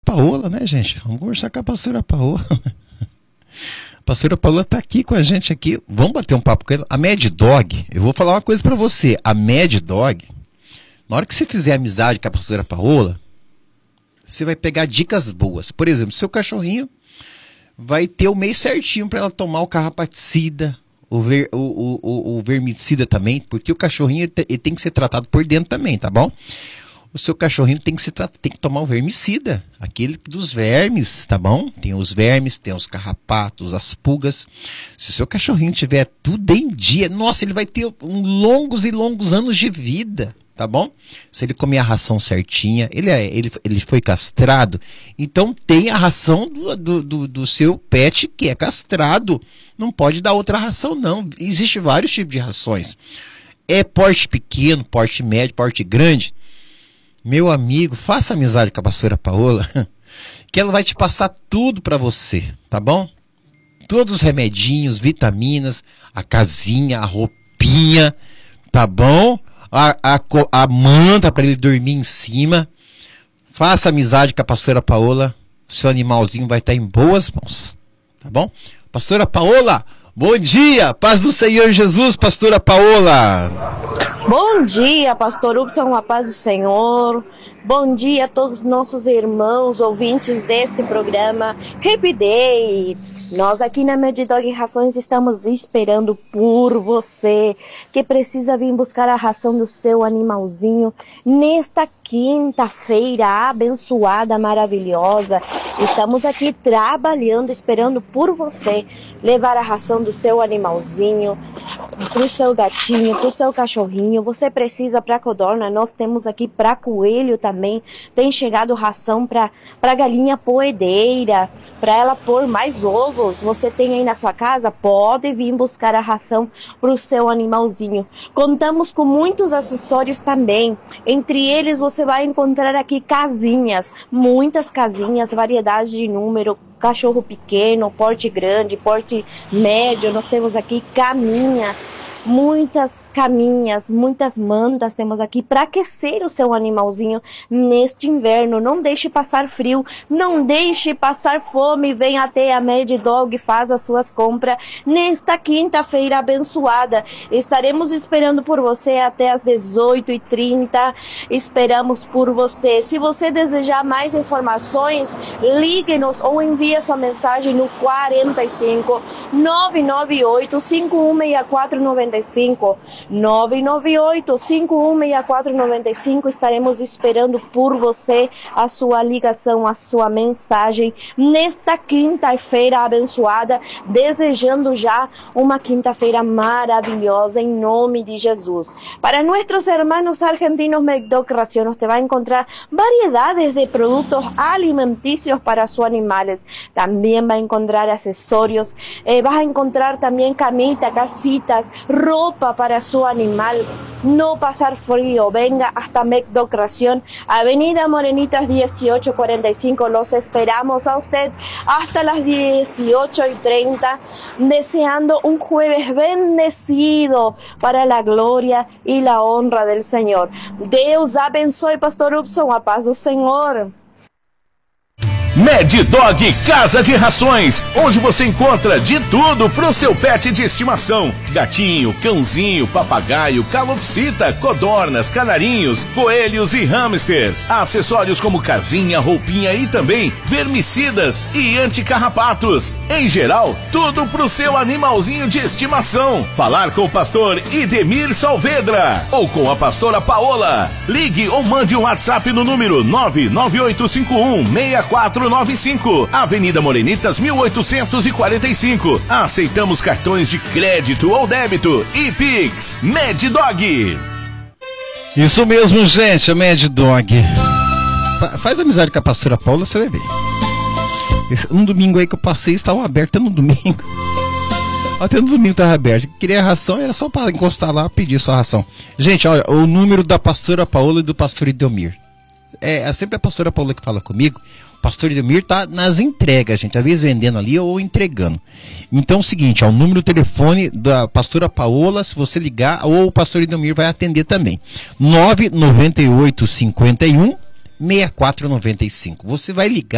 Paola, né, gente? Vamos conversar com a pastora Paola. A pastora Paola está aqui com a gente aqui. Vamos bater um papo com ela. A Mad Dog, eu vou falar uma coisa para você. A Mad Dog, na hora que você fizer amizade com a pastora Paola, você vai pegar dicas boas. Por exemplo, seu cachorrinho vai ter o mês certinho para ela tomar o carrapaticida, o vermicida também, porque o cachorrinho ele tem que ser tratado por dentro também, tá bom? O seu cachorrinho tem que tomar o vermicida, aquele dos vermes, tá bom? Tem os vermes, tem os carrapatos, as pulgas. Se o seu cachorrinho tiver tudo em dia, nossa, ele vai ter longos e longos anos de vida, tá bom? Se ele comer a ração certinha, ele foi castrado, então tem a ração do seu pet que é castrado. Não pode dar outra ração, não. Existem vários tipos de rações. É porte pequeno, porte médio, porte grande. Meu amigo, faça amizade com a pastora Paola, que ela vai te passar tudo para você, tá bom? Todos os remedinhos, vitaminas, a casinha, a roupinha, tá bom? A manta para ele dormir em cima. Faça amizade com a pastora Paola, seu animalzinho vai estar em boas mãos, tá bom? Pastora Paola, bom dia, paz do Senhor Jesus, pastora Paola. Bom dia, pastor Hudson, a paz do Senhor. Bom dia a todos os nossos irmãos, ouvintes deste programa Happy Day. Nós aqui na Mad Dog Rações estamos esperando por você, que precisa vir buscar a ração do seu animalzinho nesta quinta-feira abençoada, maravilhosa. Estamos aqui trabalhando, esperando por você levar a ração do seu animalzinho, para o seu gatinho, para o seu cachorrinho. Você precisa para codorna, nós temos aqui para coelho também. Tem chegado ração para galinha poedeira, para ela pôr mais ovos. Você tem aí na sua casa? Pode vir buscar a ração para o seu animalzinho. Contamos com muitos acessórios também. Entre eles você vai encontrar aqui casinhas, muitas casinhas, variedade de número, cachorro pequeno, porte grande, porte médio. Nós temos aqui caminha, muitas caminhas, muitas mantas temos aqui para aquecer o seu animalzinho neste inverno. Não deixe passar frio, não deixe passar fome. Vem até a Mad Dog, faz as suas compras nesta quinta-feira abençoada. Estaremos esperando por você até as 18h30. Esperamos por você. Se você desejar mais informações, ligue-nos ou envie sua mensagem no 45 998 516495 998 516495. Estaremos esperando por você a sua ligação, a sua mensagem nesta quinta-feira abençoada, desejando já uma quinta-feira maravilhosa em nome de Jesus. Para nuestros hermanos argentinos, Mad Dog Raciones te va a encontrar variedades de productos alimenticios para sus animales. También va a encontrar accesorios, vas a encontrar también camitas, casitas, ropa para su animal. No pasar frío, venga hasta Mad Dog Ración, Avenida Morenitas 1845. Los esperamos a usted hasta las 18:30, deseando un jueves bendecido para la gloria y la honra del Señor. Deus abençoe, pastor Hudson, a paz do Senhor. Mad Dog Casa de Rações, onde você encontra de tudo pro seu pet de estimação: gatinho, cãozinho, papagaio, calopsita, codornas, canarinhos, coelhos e hamsters. Acessórios como casinha, roupinha e também vermicidas e anticarrapatos. Em geral, tudo pro seu animalzinho de estimação. Falar com o pastor Idemir Saavedra ou com a Paola. Ligue ou mande um WhatsApp no número 998516495, Avenida Morenitas 1845. Aceitamos cartões de crédito ou débito e Pix. Mad Dog. Isso mesmo, gente, a Mad Dog. Faz amizade com a pastora Paola, você vai ver. Um domingo aí que eu passei, estava aberto no domingo. Até no domingo estava aberto. Queria ração, era só para encostar lá e pedir sua ração. Gente, olha, o número da pastora Paola e do pastor Idelmir. É sempre a pastora Paola que fala comigo. O pastor Idelmir tá nas entregas, gente. Às vezes vendendo ali ou entregando. Então é o seguinte, ó, o número do telefone da pastora Paola, se você ligar, ou o pastor Idelmir vai atender também. 99851 6495. Você vai ligar.